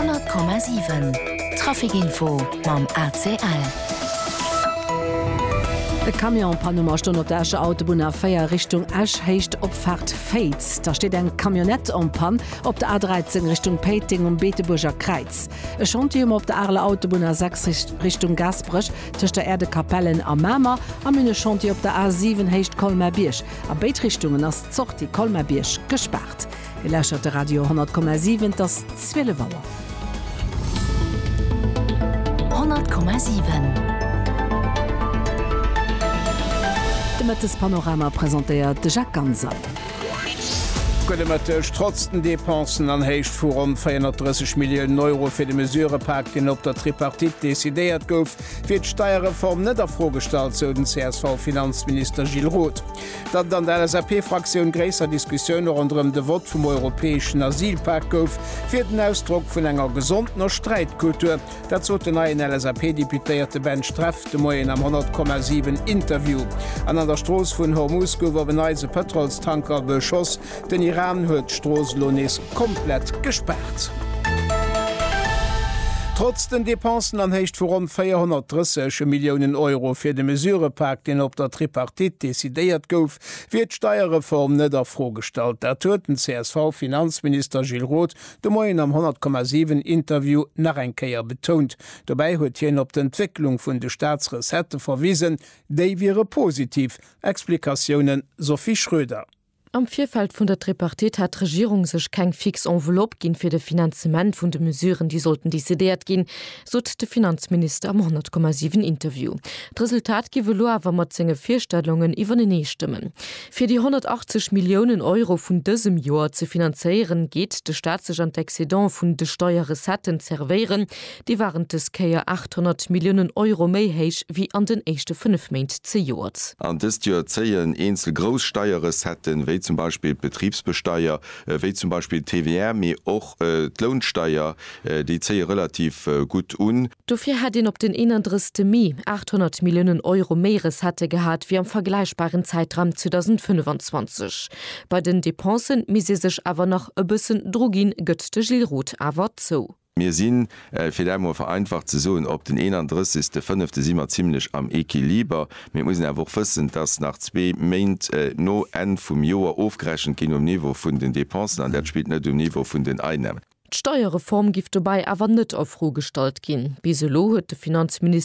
100,7 Trafikinfo mam ACL. E Kamion Panomastunde op dersche Autobahn A4 Richtung Asch hecht op Fahrt Fates. Da steht ein Kamionett am Pan op der A13 Richtung Peting und Beeteburger Kreuz. E Chantium op der Arle Autobahn A6 Richtung Gasbrüch zwischen der Erdekapellen am Mama, am eine Chantier op der A7 hecht Kolmerbirsch. A Beitrichtungen as Zocht die Kolmerbirsch gespart. Ihr lächert der Radio 100,7 das Zwillewauer. 100,7 Das Panorama präsentiert Jacques Ganser. Match trotz den Depensen an heicht vor rund 430 Millionen Euro für die Mesurepark, den op der Tripartit desideiert gouf, fir d Steuerreform net vorgestellt zu den CSV-Finanzminister Gilles Roth. Dat dann der LSAP-Fraktion gräser Diskussion rund de Wort vom europäischen Asylpark gouf, fir den Ausdruck vun enger gesunder Streitkultur. Dazu den neuen LSAP-Deputierte Ben Streff de Moien am 100,7 Interview. An der Stroß vun Hormuz gower beneise Petrolstanker beschoss, den Iran huet Stroßlohnis komplett gesperrt. Trotz den Depensen an heicht vor rund 430 Millionen Euro fir de Mesurepark, den op der Tripartit desideiert gouf, wird Steuerreform net vorgestellt. Der töten CSV-Finanzminister Gilles Roth de Moien am 100,7 Interview nach enkeier betont. Dabei huet hien op d'Entwicklung vun de Staatsresette verwiesen, déi wäre positiv. Explikationen Sophie Schröder. Am Vierfeld vun der Tripartit hat Regierung sech kein fix Envelopp gin fir de Finanzement vun de Mesuren, die sollten desideiert gin, sot de Finanzminister am 100,7 Interview. D' Resultat giwe lo awer mat zinge Vierstellungen iwwer den Neestimmen. Fir die 180 Millionen Euro vun dësem Joer ze finanzieren, geht de staatsche Antexcedent vun de Steuerresetten zerveieren, die waren des Keier 800 Millionen Euro méi héich wie an den echte 5 Meint ze Joert. An dës Joer zeien einzel Großsteuerresetten, wie zum Beispiel Betriebsbesteuer, wie zum Beispiel TWR, mir auch Lohnsteuer, die zählen relativ gut un. Dafür hat ihn op den 31. Mai 800 Millionen Euro Meeres hatte gehabt wie am vergleichbaren Zeitraum 2025. Bei den Depensen mise sich aber noch ein bisschen Drogin göttte Gilles Roth aber zu. Wir sind für vereinfacht zu sagen, ob den 31.5. sind wir ziemlich am Equiliber. Wir müssen einfach wissen, dass nach 2 Monaten no Ende vom Jahr aufgerechnet gehen Niveau von den Depensen, und das spielt nicht Niveau von den Einnahmen. Die Steuerreform gift dabei aber nicht auf froh gestaltet gehen. Biselo hat der Finanzminister